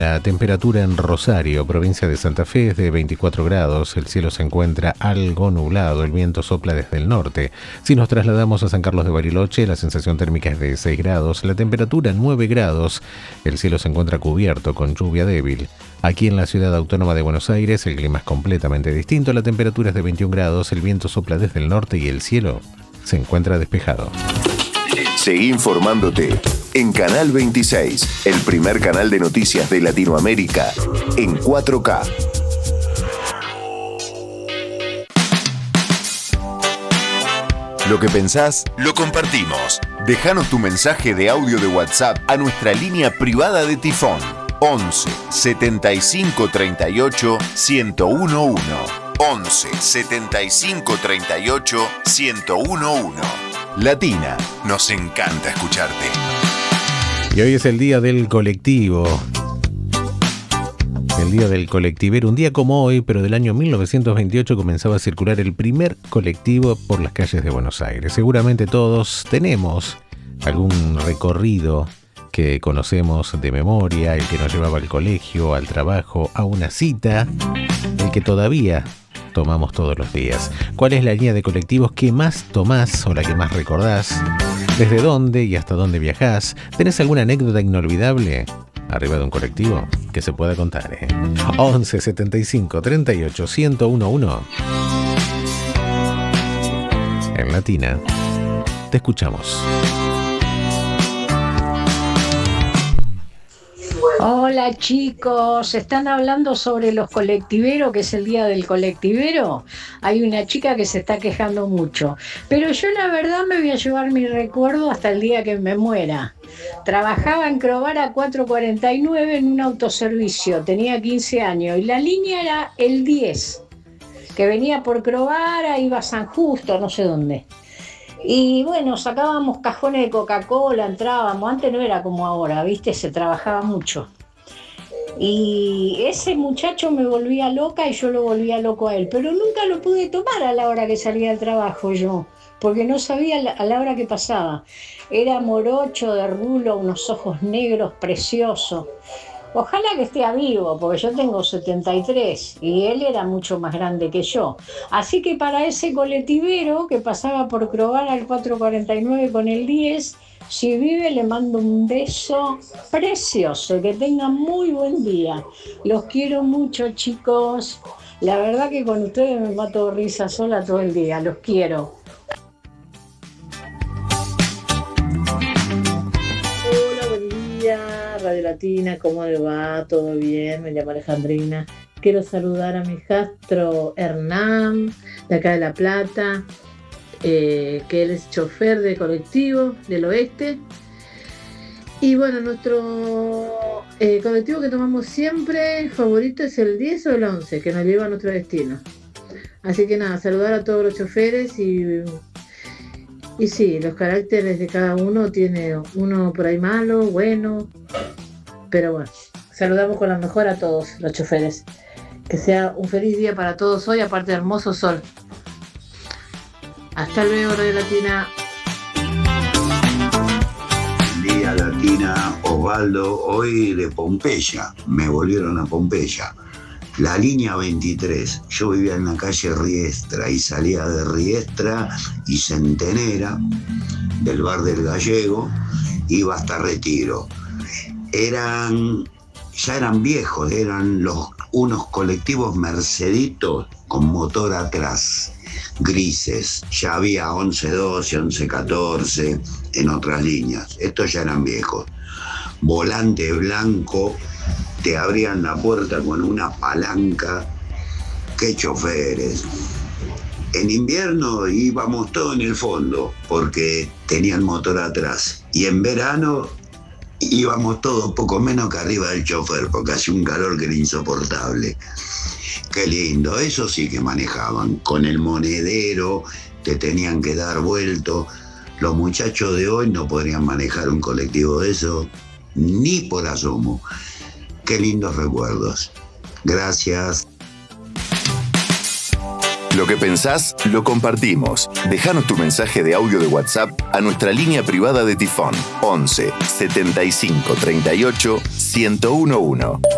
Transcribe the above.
La temperatura en Rosario, provincia de Santa Fe, es de 24 grados. El cielo se encuentra algo nublado. El viento sopla desde el norte. Si nos trasladamos a San Carlos de Bariloche, la sensación térmica es de 6 grados. La temperatura 9 grados. El cielo se encuentra cubierto con lluvia débil. Aquí en la ciudad autónoma de Buenos Aires, el clima es completamente distinto. La temperatura es de 21 grados. El viento sopla desde el norte y el cielo se encuentra despejado. Seguí informándote en Canal 26, el primer canal de noticias de Latinoamérica en 4K. Lo que pensás, lo compartimos. Déjanos tu mensaje de audio de WhatsApp a nuestra línea privada de Tifón. 11 75 38 1011. 11 75 38 1011. Latina, nos encanta escucharte. Y hoy es el día del colectivo. El día del colectivero. Un día como hoy, pero del año 1928, comenzaba a circular el primer colectivo por las calles de Buenos Aires. Seguramente todos tenemos algún recorrido que conocemos de memoria, el que nos llevaba al colegio, al trabajo, a una cita, el que todavía tomamos todos los días. ¿Cuál es la línea de colectivos que más tomás o la que más recordás? ¿Desde dónde y hasta dónde viajás? ¿Tenés alguna anécdota inolvidable arriba de un colectivo que se pueda contar? 11 75 38 1011. En Latina te escuchamos. Hola chicos, están hablando sobre los colectiveros, que es el día del colectivero. Hay una chica que se está quejando mucho, pero yo la verdad me voy a llevar mi recuerdo hasta el día que me muera. Trabajaba en Crovara 449 en un autoservicio, tenía 15 años y la línea era el 10, que venía por Crovara, iba a San Justo, no sé dónde. Y bueno, sacábamos cajones de Coca-Cola, entrábamos, antes no era como ahora, ¿viste? Se trabajaba mucho. Y ese muchacho me volvía loca y yo lo volvía loco a él, pero nunca lo pude tomar a la hora que salía del trabajo yo, porque no sabía a la hora que pasaba. Era morocho, de rulo, unos ojos negros preciosos. Ojalá que esté vivo, porque yo tengo 73 y él era mucho más grande que yo. Así que para ese colectivero que pasaba por Crovara al 449 con el 10, si vive le mando un beso precioso, que tengan muy buen día. Los quiero mucho, chicos. La verdad que con ustedes me mato de risa sola todo el día, los quiero. Hola, buen día, Radio Latina, ¿cómo le va? ¿Todo bien? Me llamo Alejandrina. Quiero saludar a mi hijastro Hernán, de acá de La Plata, que él es chofer de colectivo del oeste. Y bueno, nuestro colectivo que tomamos siempre favorito es el 10 o el 11, que nos lleva a nuestro destino. Así que nada, saludar a todos los choferes y sí, los caracteres de cada uno, tiene uno por ahí malo, bueno, pero bueno, saludamos con la mejor a todos los choferes. Que sea un feliz día para todos hoy, aparte de hermoso sol. Hasta luego, Radio Latina. Día Latina, Osvaldo, hoy de Pompeya, me volvieron a Pompeya. La línea 23, yo vivía en la calle Riestra y salía de Riestra y Centenera, del bar del Gallego, iba hasta Retiro. Ya eran viejos, eran unos colectivos Merceditos con motor atrás, grises. Ya había 1112, 1114 en otras líneas. Estos ya eran viejos. Volante blanco, te abrían la puerta con una palanca. ¡Qué choferes! En invierno íbamos todos en el fondo porque tenían motor atrás. Y en verano íbamos todos poco menos que arriba del chofer porque hacía un calor que era insoportable. Qué lindo, eso sí que manejaban. Con el monedero te tenían que dar vuelto. Los muchachos de hoy no podrían manejar un colectivo de eso ni por asomo. Qué lindos recuerdos. Gracias. Lo que pensás, lo compartimos. Déjanos tu mensaje de audio de WhatsApp a nuestra línea privada de Tifón. 11 75 38 1011.